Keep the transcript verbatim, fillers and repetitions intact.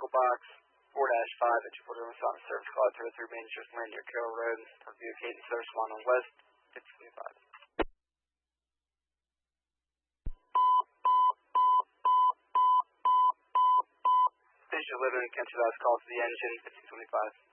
Box four dash five at your Fort Irwin Sonic Service Call two oh three Managers Land near Carroll Road, Parkview, Katy Service Line on West, fifty twenty-five. Finish your living and country last call to the engine, fifty twenty-five.